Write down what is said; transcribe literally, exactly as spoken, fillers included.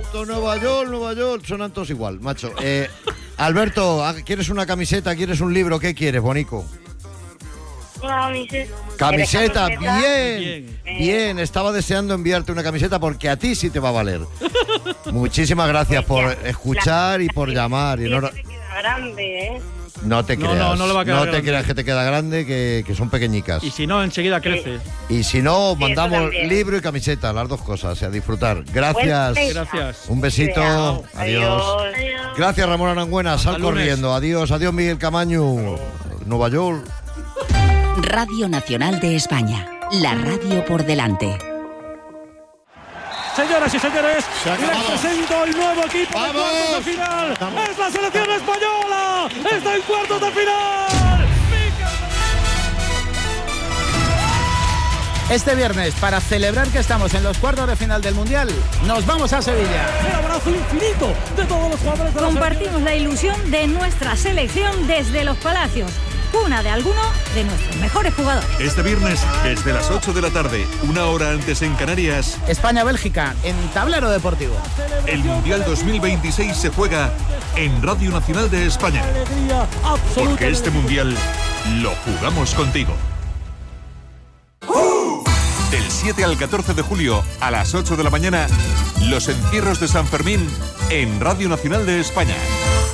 Toronto, Nueva York, Nueva York, suenan todos igual, macho. Eh, Alberto, ¿quieres una camiseta? ¿Quieres un libro? ¿Qué quieres, bonico? Una camiseta. Camiseta, camiseta? bien, Bien. bien. Estaba deseando enviarte una camiseta porque a ti sí te va a valer. Muchísimas gracias por Pues ya, escuchar la- y por llamar. Y no, Tiene que quedar grande, ¿eh? no te No, creas, no, no le va a quedar no te grande. creas que te queda grande, que, que son pequeñicas. Y si no, enseguida crece. Y si no, Sí, mandamos eso también. libro y camiseta, las dos cosas, a disfrutar. Gracias. Buen- Gracias. Un besito. Cuidado. Adiós. Adiós. Gracias, Ramón Arangüena. Sal Hasta lunes. corriendo. Adiós, adiós, Miguel Camaño. Nueva York. Radio Nacional de España. La radio por delante. Señoras y señores, Se ha les acabado. presento el nuevo equipo de ¡Vamos! cuartos de final. Vamos. ¡Es la selección española! ¡Está en cuartos de final! Este viernes, para celebrar que estamos en los cuartos de final del Mundial, nos vamos a Sevilla. El abrazo infinito de todos los jugadores de la Compartimos la ilusión de nuestra selección desde los Palacios, cuna de alguno de nuestros mejores jugadores. Este viernes, desde las ocho de la tarde, una hora antes en Canarias, España-Bélgica, en Tablero Deportivo. el Mundial dos mil veintiséis se juega en Radio Nacional de España. alegría absoluta. Porque este Mundial lo jugamos contigo. Del siete al catorce de julio, a las ocho de la mañana, los encierros de San Fermín en Radio Nacional de España.